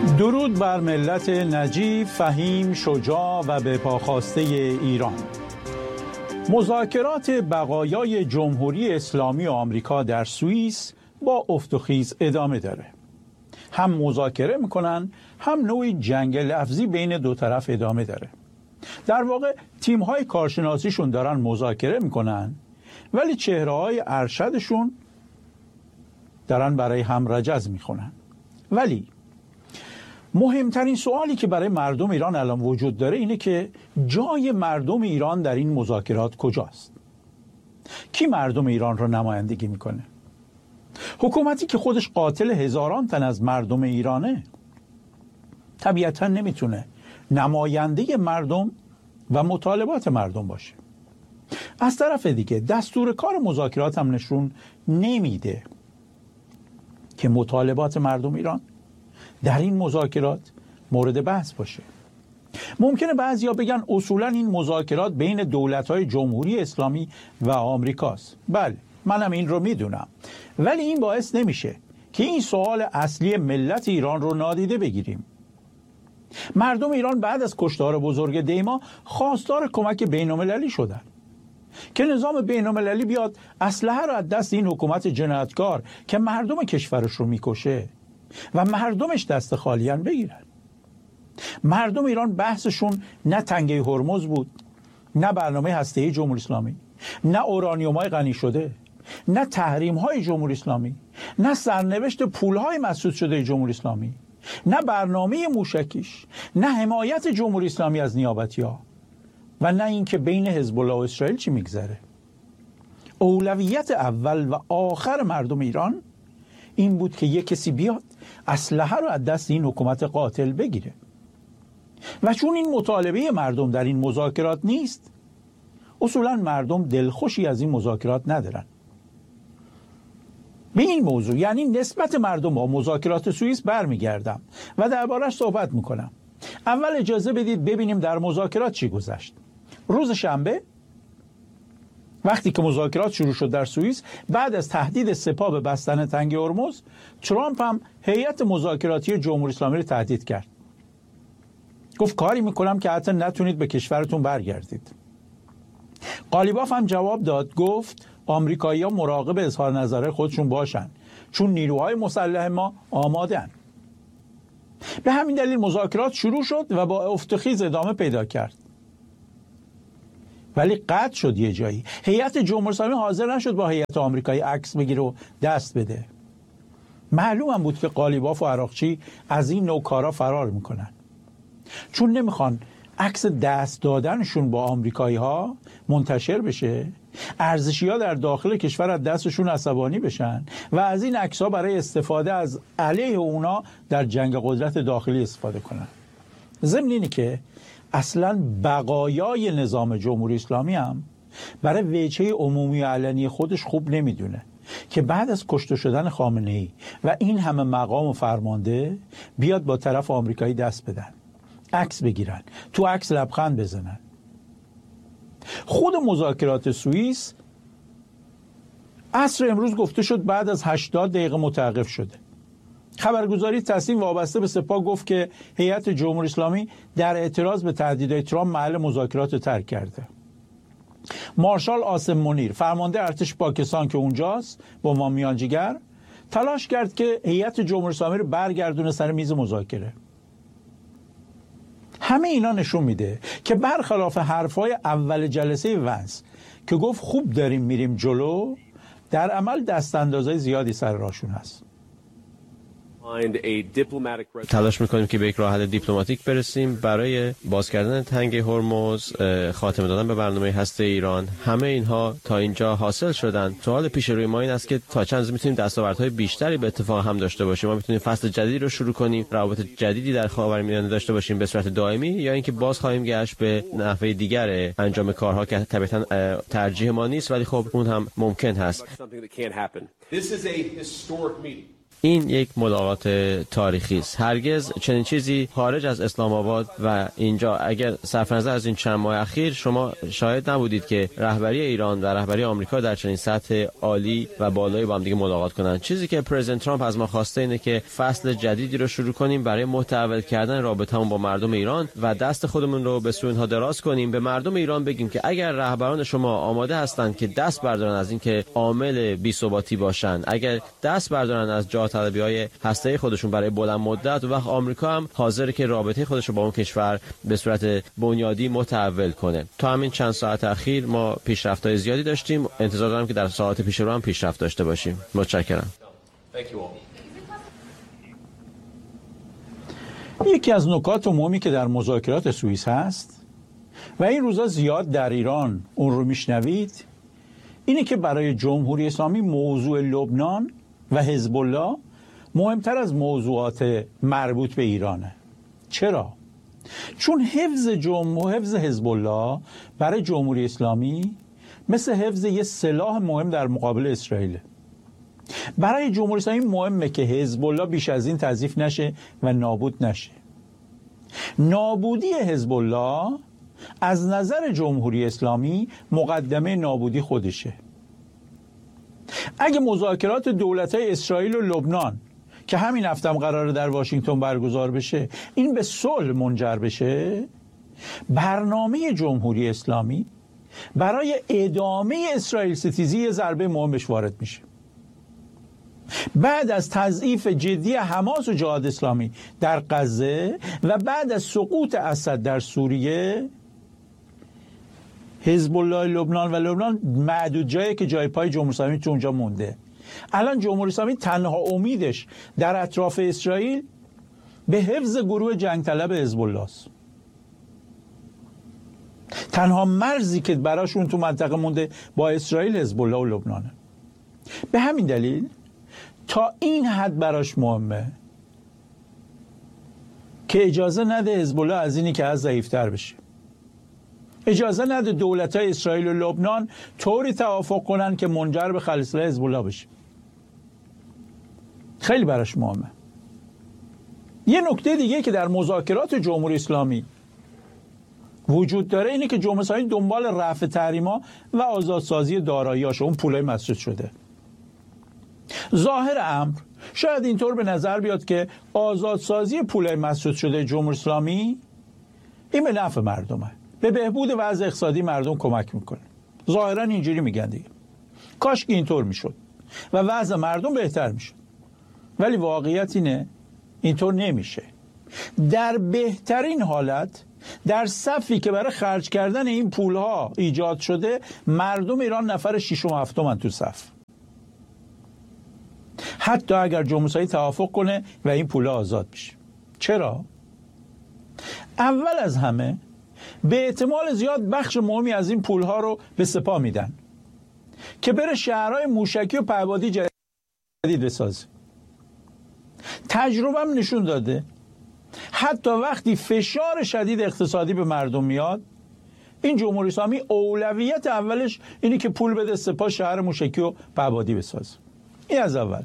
درود بر ملت نجیب، فهیم، شجاع و به پاخواسته ایران. مذاکرات بقایای جمهوری اسلامی و آمریکا در سوئیس با افت و خیز ادامه داره. هم مذاکره میکنن، هم نوعی جنگ لفظی بین دو طرف ادامه داره. در واقع تیم‌های کارشناسیشون دارن مذاکره میکنن، ولی چهره‌های ارشدشون دارن برای هم رجز میخونن. ولی مهمترین سوالی که برای مردم ایران الان وجود داره اینه که جای مردم ایران در این مذاکرات کجاست؟ کی مردم ایران رو نمایندگی میکنه؟ حکومتی که خودش قاتل هزاران تن از مردم ایرانه طبیعتا نمیتونه نماینده مردم و مطالبات مردم باشه. از طرف دیگه دستور کار مذاکرات هم نشون نمیده که مطالبات مردم ایران در این مذاکرات مورد بحث باشه. ممکنه بعضیا بگن اصولا این مذاکرات بین دولت‌های جمهوری اسلامی و آمریکاست. بله، منم این رو میدونم، ولی این باعث نمیشه که این سوال اصلی ملت ایران رو نادیده بگیریم. مردم ایران بعد از کشتار بزرگ دیما خواستار کمک بین‌المللی شدن که نظام بین‌المللی بیاد اسلحه رو از دست این حکومت جنایتکار که مردم کشورش رو میکشه و مردمش دست خالیان بگیرن. مردم ایران بحثشون نه تنگه هرمز بود، نه برنامه هسته‌ای جمهوری اسلامی، نه اورانیوم‌های غنی شده، نه تحریم‌های جمهوری اسلامی، نه سرنوشت پول‌های مسدود شده جمهوری اسلامی، نه برنامه موشکیش، نه حمایت جمهوری اسلامی از نیابتی‌ها و نه اینکه بین حزب الله و اسرائیل چی میگذره. اولویت اول و آخر مردم ایران این بود که یک کسی بیاد اسلحه رو از دست این حکومت قاتل بگیره. و چون این مطالبه مردم در این مذاکرات نیست، اصولا مردم دلخوشی از این مذاکرات ندارن. به این موضوع یعنی نسبت مردم با مذاکرات سوئیس برمیگردم و دربارش صحبت میکنم. اول اجازه بدید ببینیم در مذاکرات چی گذشت. روز شنبه وقتی که مذاکرات شروع شد در سوئیس، بعد از تهدید سپاه به بستن تنگه هرمز، ترامپ هم هیئت مذاکراتی جمهوری اسلامی رو تهدید کرد. گفت کاری میکنم که حتی نتونید به کشورتون برگردید. قالیباف هم جواب داد، گفت آمریکایی‌ها مراقب اظهار نظر خودشون باشن چون نیروهای مسلح ما آماده‌اند. به همین دلیل مذاکرات شروع شد و با افت و خیز ادامه پیدا کرد. ولی قطع شد یه جایی. هیئت جمهوری اسلامی حاضر نشد با هیئت آمریکایی عکس بگیره و دست بده. معلوم هم بود که قالیباف و عراقچی از این نوع کارا فرار میکنن، چون نمیخوان عکس دست دادنشون با آمریکایی ها منتشر بشه، ارزشی‌ها در داخل کشور از دستشون عصبانی بشن و از این عکس‌ها برای استفاده از علیه اونا در جنگ قدرت داخلی استفاده کنن. ضمن اینه که اصلا بقایای نظام جمهوری اسلامی هم برای وجهه عمومی و علنی خودش خوب نمیدونه که بعد از کشته شدن خامنه‌ای و این همه مقام و فرمانده بیاد با طرف آمریکایی دست بدن، عکس بگیرن، تو عکس لبخند بزنن. خود مذاکرات سوئیس عصر امروز گفته شد بعد از 80 دقیقه متوقف شده. خبرگزاری تصنیف وابسته به سپاه گفت که هیئت جمهوری اسلامی در اعتراض به تهدیدهای ترامپ محل مذاکرات رو ترک کرده. مارشال عاصم منیر، فرمانده ارتش پاکستان که اونجاست با عنوان میانجیگر، تلاش کرد که هیئت جمهوری اسلامی رو برگردونه سر میز مذاکره. همه اینا نشون میده که برخلاف حرفای اول جلسه ونس که گفت خوب داریم میریم جلو، در عمل دستاندازهای زیادی سر راهشون هست. تلاش میکنیم که به یک راه حل دیپلماتیک برسیم برای باز کردن تنگه هرمز، خاتمه دادن به برنامه هسته ایران. همه اینها تا اینجا حاصل شدن. سوال پیش روی ما این است که تا چند روز میتونیم دستاوردهای بیشتری به اتفاق هم داشته باشیم. ما میتونیم فصل جدیدی رو شروع کنیم، روابط جدیدی در خاورمیانه داشته باشیم به صورت دائمی، یا اینکه باز خواهیم گشت به نحوه دیگر انجام کارها که طبیعتاً ترجیح ما نیست، ولی خب اون هم ممکن هست. این یک ملاقات تاریخی است. هرگز چنین چیزی خارج از اسلام آباد و اینجا، اگر صرف نظر از این چند ماه اخیر، شما شاهد نبودید که رهبری ایران و رهبری آمریکا در چنین سطح عالی و بالایی با هم دیگه ملاقات کنند. چیزی که پرزیدنت ترامپ از ما خواسته اینه که فصل جدیدی رو شروع کنیم برای متحول کردن رابطه‌مون با مردم ایران و دست خودمون رو به سوی اینها دراز کنیم. به مردم ایران بگیم که اگر رهبران شما آماده هستند که دست بردارن از اینکه عامل بی‌ثباتی باشن، اگر دست بردارن از جاه طلبی‌های هسته‌ای خودشون برای بلند مدت، و وقت آمریکا هم حاضره که رابطه خودش رو با اون کشور به صورت بنیادی متحول کنه. تا همین چند ساعت اخیر ما پیشرفت‌های زیادی داشتیم. انتظار دارم که در ساعات پیش رو هم پیشرفت داشته باشیم. متشکرم. یکی از نکات مهمی که در مذاکرات سوئیس هست و این روزا زیاد در ایران اون رو میشنوید، اینه که برای جمهوری اسلامی موضوع لبنان و حزب الله مهمتر از موضوعات مربوط به ایرانه. چرا؟ چون حفظ حزب الله برای جمهوری اسلامی مثل حفظ یه سلاح مهم در مقابل اسرائیل. برای جمهوری اسلامی مهمه که حزب الله بیش از این تضعیف نشه و نابود نشه. نابودی حزب الله از نظر جمهوری اسلامی مقدمه نابودی خودشه. اگه مذاکرات دولت‌های اسرائیل و لبنان که همین هفته هم قراره در واشنگتن برگزار بشه این به صلح منجر بشه، برنامه جمهوری اسلامی برای ادامه اسرائیل ستیزی یه ضربه مهم بهش وارد میشه. بعد از تضعیف جدی حماس و جهاد اسلامی در غزه و بعد از سقوط اسد در سوریه، حزب الله لبنان و لبنان معدود جایی که جای پای جمهوری اسلامی تو اونجا مونده. الان جمهوری اسلامی تنها امیدش در اطراف اسرائیل به حفظ گروه جنگ طلب حزب الله است. تنها مرزی که براشون تو منطقه مونده با اسرائیل حزب الله و لبنانه. به همین دلیل تا این حد براش مهمه که اجازه نده حزب الله از اینی که از ضعیف‌تر بشه. اجازه نده دولت‌های اسرائیل و لبنان طوری توافق کنن که منجر به خلسله حزب الله بشه. خیلی براش مهمه. یه نکته دیگه که در مذاکرات جمهوری اسلامی وجود داره اینه که جمهوری اسلامی دنبال رفع تحریما و آزادسازی دارایی‌هاش، اون پولای مسدود شده. ظاهر امر شاید اینطور به نظر بیاد که آزادسازی پولای مسدود شده جمهوری اسلامی این به نفع مردمه، به بهبود وضع اقتصادی مردم کمک میکنه. ظاهرا اینجوری میگن دیگه. کاش که اینطور میشد و وضع مردم بهتر میشد، ولی واقعیت اینه اینطور نمیشه. در بهترین حالت، در صفی که برای خرج کردن این پولها ایجاد شده، مردم ایران نفر 6 و 7 من تو صف. حتی اگر جمهوری اسلامی توافق کنه و این پولها آزاد بشه. چرا؟ اول از همه به احتمال زیاد بخش مهمی از این پولها رو به سپاه میدن که بره شهرهای موشکی و پهپادی جدید بسازه. تجربه هم نشون داده حتی وقتی فشار شدید اقتصادی به مردم میاد، این جمهوری اسلامی اولویت اولش اینه که پول بده سپاه شهر موشکی و پهپادی بسازه. این از اول.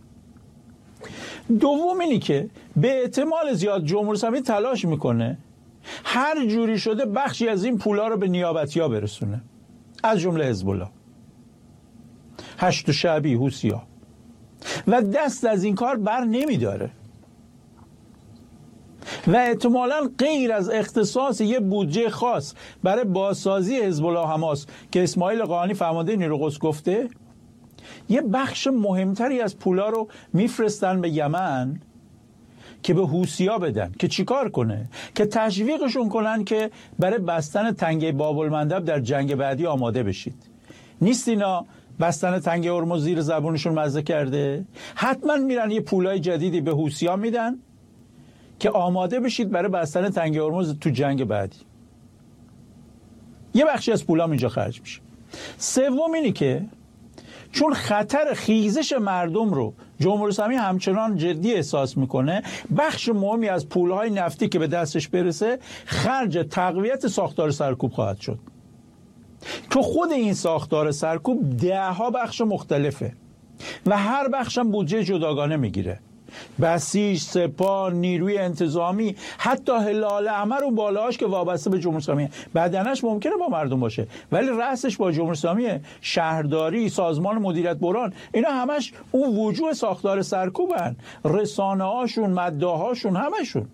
دوم اینی که به احتمال زیاد جمهوری اسلامی تلاش میکنه هر جوری شده بخشی از این پولا رو به نیابتی‌ها برسونه، از جمله حزب الله، هشت شعبی، حوثی‌ها، و دست از این کار بر نمیداره و احتمالاً غیر از اختصاص یه بودجه خاص برای بازسازی حزب الله حماس که اسماعیل قاآنی فرمانده نیروی قدس گفته، یه بخش مهمتری از پولا رو میفرستن به یمن که به حوثی‌ها بدن که چیکار کنه؟ که تشویقشون کنن که برای بستن تنگه باب‌المندب در جنگ بعدی آماده بشید. نیست اینا بستن تنگه هرمز زیر زبونشون مزه کرده؟ حتما میرن یه پولای جدیدی به حوثی‌ها میدن که آماده بشید برای بستن تنگه هرمز تو جنگ بعدی. یه بخشی از پولام اینجا خرج میشه. سوم اینی که چون خطر خیزش مردم رو جمهوری اسلامی همچنان جدی احساس میکنه، بخش مهمی از پولهای نفتی که به دستش برسه خرج تقویت ساختار سرکوب خواهد شد که خود این ساختار سرکوب 10 بخش مختلفه. و هر بخش هم بودجه جداگانه میگیره. بسیج، سپاه، نیروی انتظامی، حتی هلال احمر و بالاش که وابسته به جمهوری اسلامی، بدنش ممکنه با مردم باشه ولی رأسش با جمهوری اسلامی، شهرداری، سازمان مدیریت بحران، اینا همش اون وجوه ساختار سرکوبن، رسانه هاشون، مداح هاشون، همشون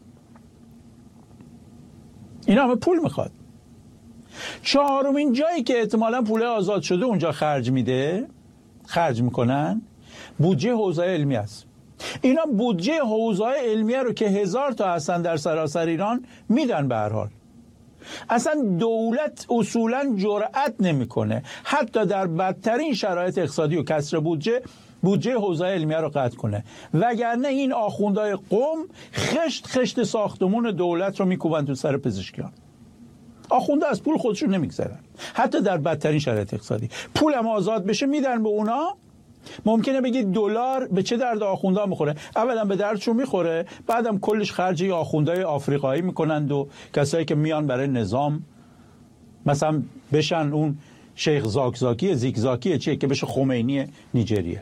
اینا همه پول میخواد. چهارمین جایی که احتمالاً پول آزاد شده اونجا خرج میکنن بودجه حوزه علمی است. اینا بودجه حوزه علمیه رو که 1000 تا هستن در سراسر ایران میدن به هر حال. اصلا دولت اصولا جرأت نمیکنه حتی در بدترین شرایط اقتصادی و کسر بودجه حوزه علمیه رو قطع کنه، وگرنه این آخوندهای قم خشت ساختمون دولت رو میکوبن تو سر پزشکیان. آخونده از پول خودشون نمیگذرن حتی در بدترین شرایط اقتصادی. پولم آزاد بشه میدن به اونا. ممکنه بگید دلار به چه درد آخونده میخوره؟ اولا به دردشون میخوره، بعدم کلش خرج آخونده آفریقایی میکنند و کسایی که میان برای نظام مثلا بشن اون شیخ زیگزاکی چیه که بشه خمینی نیجریه.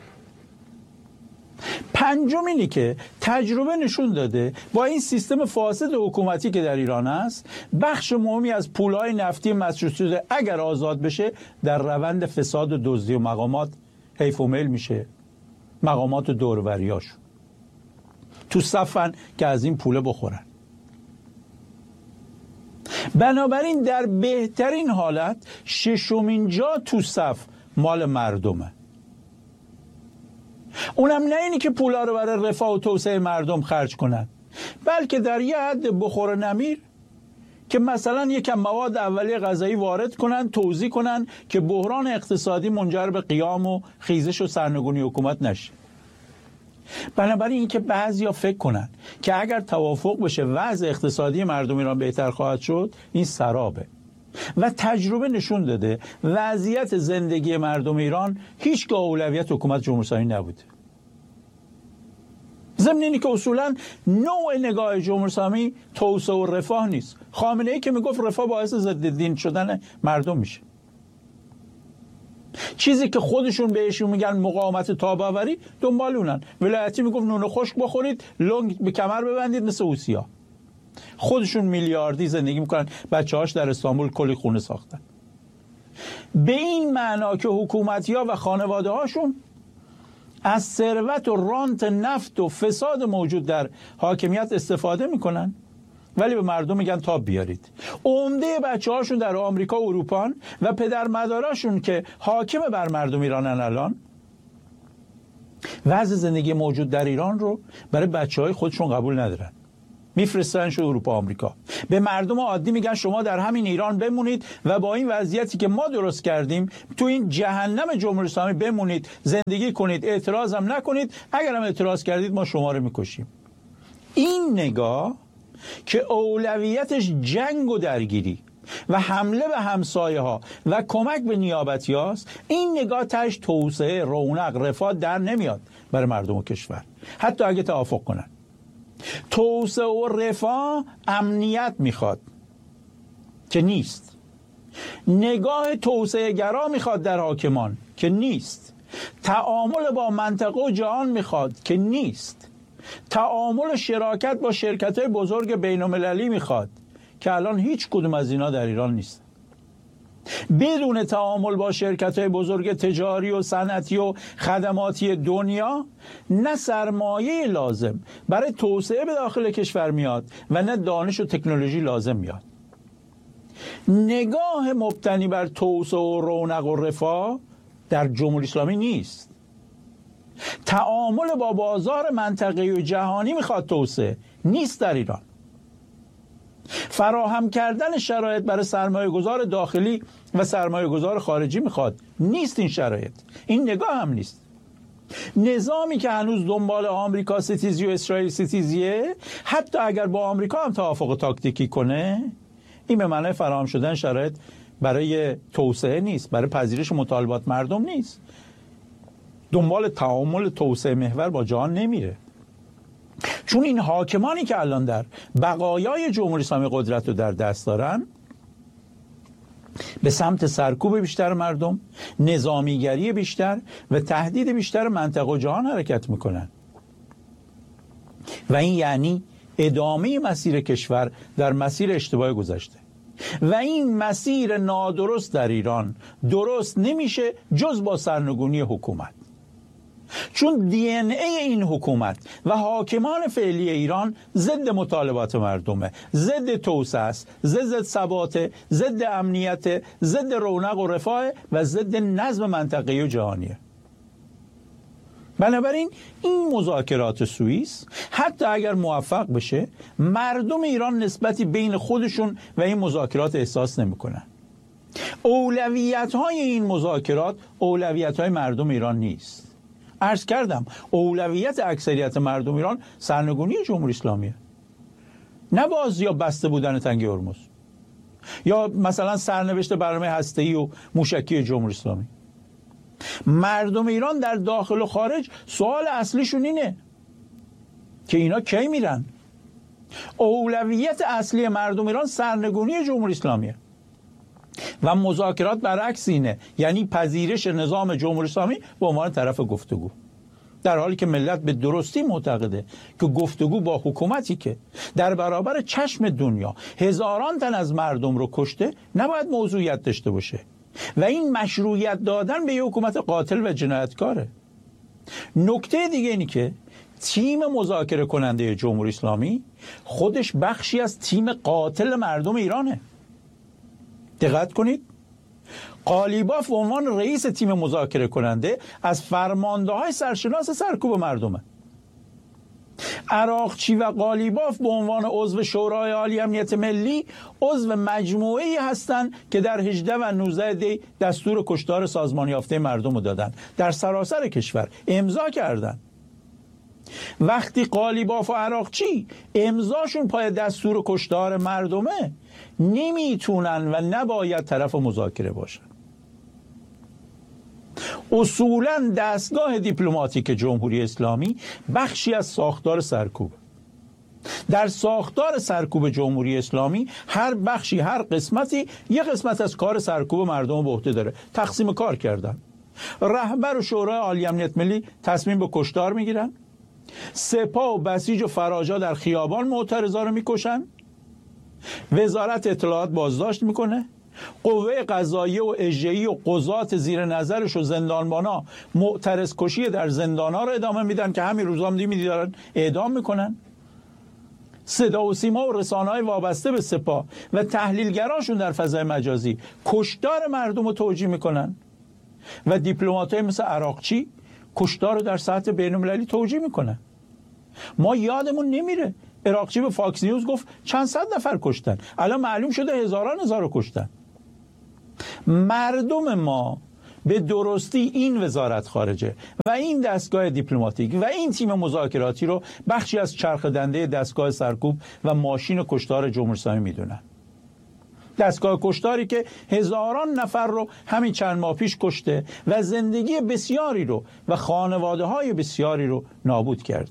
پنجم اینی که تجربه نشون داده با این سیستم فاسد حکومتی که در ایران است، بخش مهمی از پولهای نفتی مسدود شده اگر آزاد بشه در روند فساد و دزدی و مقامات حیف و میل میشه. مقامات و دوروریاشون تو صفن که از این پوله بخورن. بنابراین در بهترین حالت ششمین جا تو صف مال مردمه. اونم نه اینی که پولا رو برای رفاه و توسعه مردم خرج کنن، بلکه در یه حد بخور نمیر که مثلا یکم مواد اولیه غذایی وارد کنن، توزیع کنن که بحران اقتصادی منجر به قیام و خیزش و سرنگونی حکومت نشه. بنابراین این که بعضیا فکر کنن که اگر توافق بشه وضع اقتصادی مردم ایران بهتر خواهد شد، این سرابه. و تجربه نشون داده وضعیت زندگی مردم ایران هیچگاه اولویت حکومت جمهوری اسلامی نبوده. ضمن اینی که اصولا نوع نگاه جمهوری اسلامی توسعه و رفاه نیست. خامنه ای که میگفت رفاه باعث ضد دین شدن مردم میشه، چیزی که خودشون بهشون میگن مقاومت تاباوری دنبال اونن. ولایتی میگفت نون خشک بخورید، لنگ به کمر ببندید مثل اوسیا. خودشون میلیاردی زندگی میکنن، بچه‌هاش در استانبول کلی خونه ساختن. به این معنا که حکومتی‌ها و خانواده‌هاشون از ثروت و رانت نفت و فساد موجود در حاکمیت استفاده میکنن ولی به مردم میگن تاب بیارید. عمده بچه‌هاشون در آمریکا و اروپا و پدر مادراشون که حاکم بر مردم ایرانن الان وضع زندگی موجود در ایران رو برای بچه‌های خودشون قبول ندارن، میفرستنش اروپا آمریکا. به مردم عادی میگن شما در همین ایران بمونید و با این وضعیتی که ما درست کردیم تو این جهنم جمهوری اسلامی بمونید، زندگی کنید، اعتراض هم نکنید، اگر هم اعتراض کردید ما شما رو میکشیم. این نگاه که اولویتش جنگ و درگیری و حمله به همسایه ها و کمک به نیابتی هاست، این نگاه تاش توسعه، رونق، رفاه در نمیاد برای مردم و کشور، حتی اگه توافق کنن. توسعه و رفاه امنیت میخواد که نیست. نگاه توسعه گرا میخواد در حاکمان که نیست. تعامل با منطقه و جهان میخواد که نیست. تعامل و شراکت با شرکت‌های بزرگ بین‌المللی میخواد که الان هیچ کدوم از اینا در ایران نیست. بدون تعامل با شرکت‌های بزرگ تجاری و صنعتی و خدماتی دنیا نه سرمایه لازم برای توسعه به داخل کشور میاد و نه دانش و تکنولوژی لازم میاد. نگاه مبتنی بر توسعه و رونق و رفاه در جمهوری اسلامی نیست. تعامل با بازار منطقه‌ای و جهانی میخواد، توسعه نیست در ایران. فراهم کردن شرایط برای سرمایه گذار داخلی و سرمایه گذار خارجی میخواد، نیست این شرایط. این نگاه هم نیست. نظامی که هنوز دنبال آمریکا ستیزی و اسرائیل ستیزیه، حتی اگر با آمریکا هم توافق تاکتیکی کنه، این به معنی فراهم شدن شرایط برای توسعه نیست، برای پذیرش مطالبات مردم نیست. دنبال تعامل توسعه محور با جهان نمیره. چون این حاکمانی که الان در بقایای جمهوری اسلامی قدرت رو در دست دارن، به سمت سرکوب بیشتر مردم، نظامیگری بیشتر و تهدید بیشتر منطقه و جهان حرکت میکنن و این یعنی ادامه مسیر کشور در مسیر اشتباه گذشته و این مسیر نادرست در ایران درست نمیشه جز با سرنگونی حکومت. چون دی ان ای این حکومت و حاکمان فعلی ایران ضد مطالبات مردمه، ضد توسعه است، ضد ثبات، ضد امنیت، ضد رونق و رفاه و ضد نظم منطقه‌ای و جهانیه. بنابراین این مذاکرات سوئیس حتی اگر موفق بشه، مردم ایران نسبتی بین خودشون و این مذاکرات احساس نمی‌کنن. اولویت‌های این مذاکرات اولویت‌های مردم ایران نیست. عرض کردم اولویت اکثریت مردم ایران سرنگونی جمهوری اسلامیه، نه باز یا بسته بودن تنگه هرمز یا مثلا سرنوشت برنامه هسته‌ای و موشکی جمهوری اسلامی. مردم ایران در داخل و خارج سوال اصلیشون اینه که اینا کی میرن. اولویت اصلی مردم ایران سرنگونی جمهوری اسلامیه و مذاکرات برعکس اینه، یعنی پذیرش نظام جمهوری اسلامی به عنوان طرف گفتگو، در حالی که ملت به درستی معتقده که گفتگو با حکومتی که در برابر چشم دنیا هزاران تن از مردم رو کشته نباید موضوعیت داشته باشه و این مشروعیت دادن به یک حکومت قاتل و جنایتکاره. نکته دیگه اینی که تیم مذاکره کننده جمهوری اسلامی خودش بخشی از تیم قاتل مردم ایرانه. دقت کنید، قالیباف به عنوان رئیس تیم مذاکره کننده از فرمانده‌های سرشناس سرکوب مردمه. عراقچی و قالیباف به عنوان عضو شورای عالی امنیت ملی عضو مجموعه‌ای هستند که در 18 و 19 دی دستور کشتار سازمان یافته مردم رو دادن، در سراسر کشور امضا کردن. وقتی قالیباف و عراقچی امضاشون پای دستور کشتار مردمه، نمیتونن و نباید طرف مذاکره باشن. اصولاً دستگاه دیپلماتیک جمهوری اسلامی بخشی از ساختار سرکوب. در ساختار سرکوب جمهوری اسلامی هر بخشی، هر قسمتی یک قسمت از کار سرکوب مردم به عهده داره. تقسیم کار کردن. رهبر و شورای عالی امنیت ملی تصمیم به کشتار میگیرن، سپاه و بسیج و فراجا در خیابان معترضا رو میکشن، وزارت اطلاعات بازداشت میکنه، قوه قضاییه و اجرایی و قضات زیر نظرش و زندانبانا معترض کشی در زندانا رو ادامه میدن که همین روزا میدارن اعدام میکنن. صدا و سیما و رسانه‌های وابسته به سپاه و تحلیلگراشون در فضای مجازی کشتار مردم رو توجیه میکنن و دیپلمات‌های مثل عراقچی کشتار رو در سطح بین‌المللی توجیه میکنن. ما یادمون نمیره عراقچی به فاکس نیوز گفت چند صد نفر کشتن، الان معلوم شده هزار رو کشتن. مردم ما به درستی این وزارت خارجه و این دستگاه دیپلماتیک و این تیم مذاکراتی رو بخشی از چرخ دنده دستگاه سرکوب و ماشین کشتار جمهوری اسلامی میدونن. دستگاه کشتاری که هزاران نفر رو همین چند ماه پیش کشته و زندگی بسیاری رو و خانواده‌های بسیاری رو نابود کرده.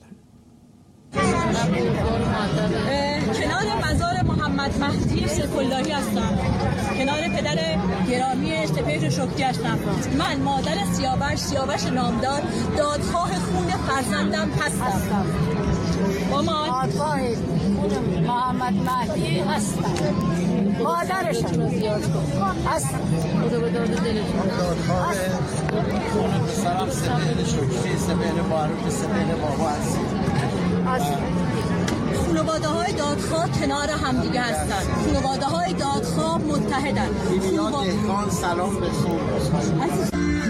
کنار مزار محمد مهدی سیف‌اللهی هستم، کنار پدر گرامی سپهر شکری هستم. من مادر سیاوش نامدار دادخواه خون فرزندم هستم. دادخواه خون محمد مهدی هستم، مادرشم هستم. دادخواه خون پسرم سپهر شکری، سپهر معروف، سپهر بابا هستم. خانواده‌های دادخواه کنار همدیگه هستن. خانواده‌های دادخواه متحدن. دهقان سلام به شما.